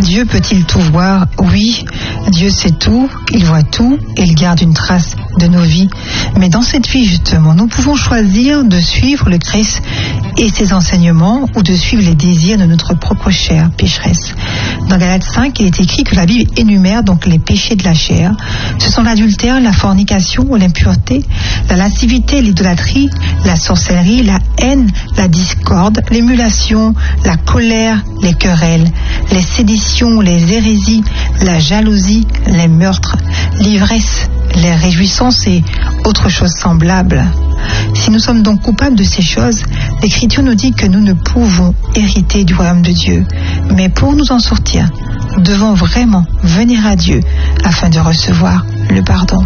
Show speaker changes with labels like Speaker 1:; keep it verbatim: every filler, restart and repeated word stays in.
Speaker 1: Dieu peut-il tout voir? Oui, Dieu sait tout, il voit tout et il garde une trace de nos vies. Mais dans cette vie, justement, nous pouvons choisir de suivre le Christ et ses enseignements ou de suivre les désirs de notre propre chair pécheresse. Dans Galates cinq, il est écrit que la Bible énumère donc les péchés de la chair. Ce sont l'adultère, la fornication ou l'impureté, la lascivité, l'idolâtrie, la sorcellerie, la haine, la discorde, l'émulation, la colère, les querelles, les séditions, les hérésies, la jalousie, les meurtres, l'ivresse, les réjouissances et autres choses semblables. Si nous sommes donc coupables de ces choses, l'Écriture nous dit que nous ne pouvons hériter du royaume de Dieu. Mais pour nous en sortir, nous devons vraiment venir à Dieu afin de recevoir le pardon.